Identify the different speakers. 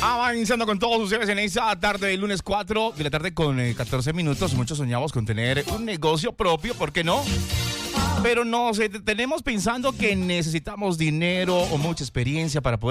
Speaker 1: Avanzando con todos ustedes en esa tarde del lunes 4 de la tarde con 14 minutos. Muchos soñamos con tener un negocio propio, ¿por qué no? Pero nos tenemos pensando que necesitamos dinero o mucha experiencia para poder